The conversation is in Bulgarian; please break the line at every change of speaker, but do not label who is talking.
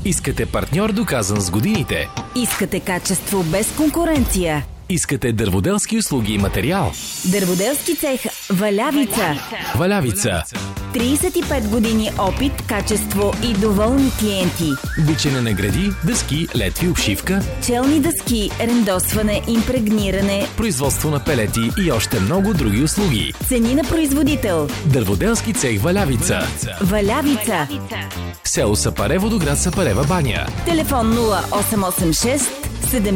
Искате партньор доказан с годините.
Искате качество без конкуренция.
Искате дърводелски услуги и материал.
Дърводелски цех Валявица.
Валявица.
35 години опит, качество и доволни клиенти.
Бичене на гради, дъски, летви, обшивка,
Челни дъски, рендосване, импрегниране,
производство на пелети и още много други услуги.
цени на производител.
Дърводелски цех Валявица.
Валявица.
Село Сапарево до град Сапарева баня.
Телефон 0886 7